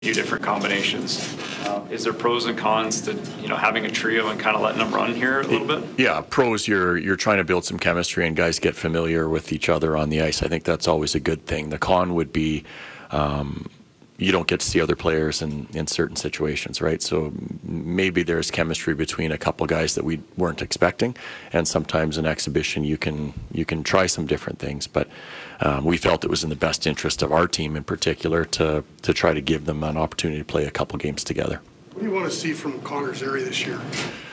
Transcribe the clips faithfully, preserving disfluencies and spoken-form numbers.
few different combinations. Uh, is there pros and cons to you know having a trio and kind of letting them run here a little bit? Yeah, pros, you're you're trying to build some chemistry and guys get familiar with each other on the ice. I think that's always a good thing. The con would be um, you don't get to see other players in, in certain situations, right? So maybe there's chemistry between a couple guys that we weren't expecting, and sometimes in exhibition you can you can try some different things. But um, we felt it was in the best interest of our team in particular to to try to give them an opportunity to play a couple games together. What do you want to see from Connor Zary this year?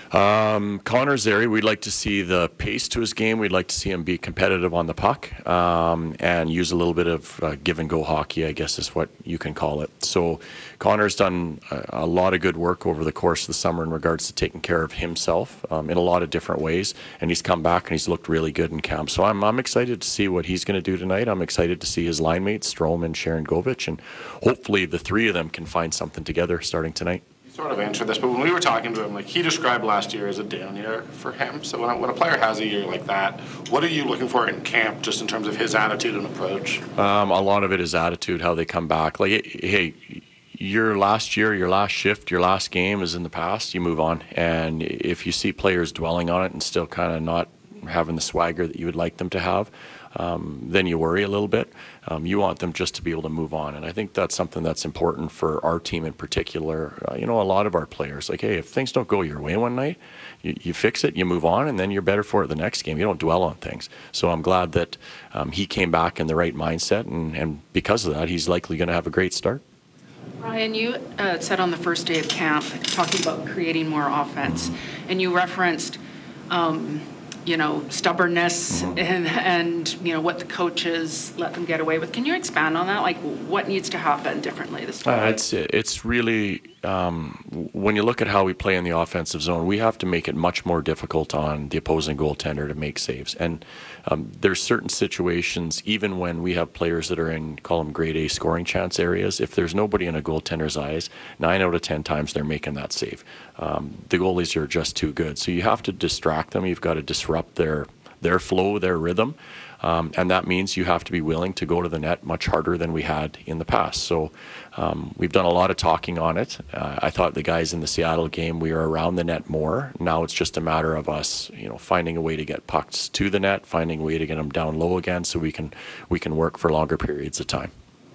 Um, Connor Zary, we'd like to see the pace to his game. We'd like to see him be competitive on the puck um, and use a little bit of uh, give-and-go hockey, I guess is what you can call it. So Connor's done a, a lot of good work over the course of the summer in regards to taking care of himself um, in a lot of different ways, and he's come back and he's looked really good in camp. So I'm, I'm excited to see what he's going to do tonight. I'm excited to see his line mates, Strome and Sharon Govich, and hopefully the three of them can find something together starting tonight. Sort of answered this, but when we were talking to him, like he described last year as a down year for him. So when a, when a player has a year like that, what are you looking for in camp, just in terms of his attitude and approach? Um, a lot of it is attitude, how they come back. Like, hey, your last year, your last shift, your last game is in the past. You move on, and if you see players dwelling on it and still kind of not having the swagger that you would like them to have, um, then you worry a little bit. Um, you want them just to be able to move on, and I think that's something that's important for our team in particular. Uh, you know, a lot of our players, like, hey, if things don't go your way one night, you, you fix it, you move on, and then you're better for it the next game. You don't dwell on things. So I'm glad that um, he came back in the right mindset, and, and because of that, he's likely going to have a great start. Ryan, you uh, said on the first day of camp, talking about creating more offense, and you referenced um, you know, stubbornness mm-hmm. and, and, you know, what the coaches let them get away with. Can you expand on that? Like, what needs to happen differently this time? Uh, it's, it's really, um, when you look at how we play in the offensive zone, we have to make it much more difficult on the opposing goaltender to make saves. And um, there's certain situations, even when we have players that are in, call them grade A scoring chance areas, if there's nobody in a goaltender's eyes, nine out of ten times they're making that save. Um, the goalies are just too good. So you have to distract them. You've got to disrupt their their flow, their rhythm. Um, and that means you have to be willing to go to the net much harder than we had in the past. So um, we've done a lot of talking on it. Uh, I thought the guys in the Seattle game, we were around the net more. Now it's just a matter of us, you know, finding a way to get pucks to the net, finding a way to get them down low again so we can we can work for longer periods of time.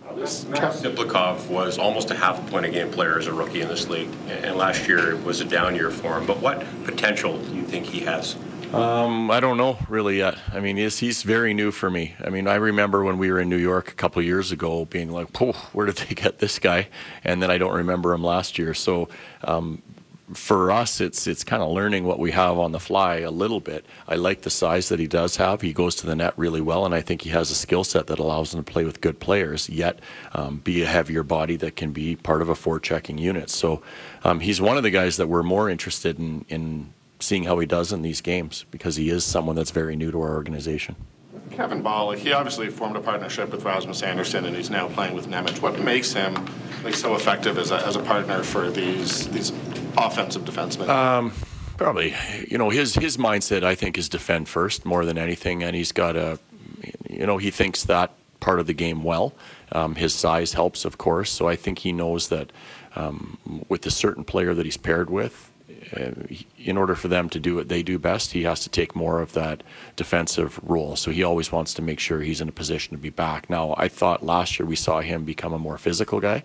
Max Ziplikov was almost a half a point a game player as a rookie in this league, and last year was a down year for him. But what potential do you think he has? Um, I don't know really yet. I mean, he's, he's very new for me. I mean, I remember when we were in New York a couple of years ago being like, where did they get this guy? And then I don't remember him last year. So um, for us, it's it's kind of learning what we have on the fly a little bit. I like the size that he does have. He goes to the net really well, and I think he has a skill set that allows him to play with good players, yet um, be a heavier body that can be part of a forechecking unit. So um, he's one of the guys that we're more interested in, in seeing how he does in these games, because he is someone that's very new to our organization. Kevin Ball, like, he obviously formed a partnership with Rasmus Andersson, and he's now playing with Nemec. What makes him like so effective as a, as a partner for these these offensive defensemen? Um, probably, you know, his his mindset, I think, is defend first more than anything, and he's got a, you know, he thinks that part of the game well. Um, his size helps, of course, so I think he knows that um, with a certain player that he's paired with, Uh, in order for them to do what they do best, he has to take more of that defensive role. So he always wants to make sure he's in a position to be back. Now, I thought last year we saw him become a more physical guy.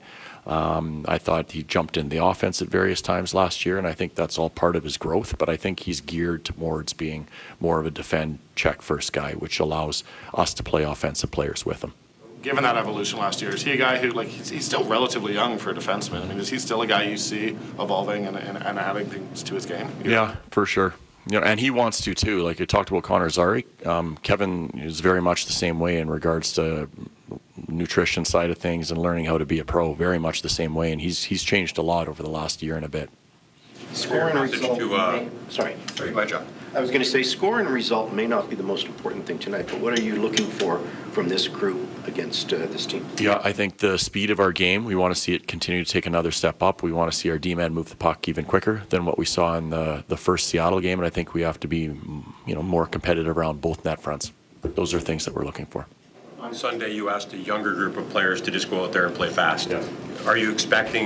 Um, I thought he jumped in the offense at various times last year, and I think that's all part of his growth. But I think he's geared towards being more of a defend, check first guy, which allows us to play offensive players with him. Given that evolution last year, is he a guy who, like, he's, he's still relatively young for a defenseman? I mean, is he still a guy you see evolving and, and, and adding things to his game? Yeah, yeah, for sure. You know, and he wants to too. Like you talked about Connor Zary, um, Kevin is very much the same way in regards to nutrition side of things and learning how to be a pro. Very much the same way, and he's he's changed a lot over the last year and a bit. Scoring result. To, uh, sorry. Sorry, my job. I was going to say, score and result may not be the most important thing tonight, but what are you looking for from this group against uh, this team? Yeah, I think the speed of our game, we want to see it continue to take another step up. We want to see our D-man move the puck even quicker than what we saw in the, the first Seattle game, and I think we have to be, you know, more competitive around both net fronts. Those are things that we're looking for. On Sunday, you asked a younger group of players to just go out there and play fast. Are you expecting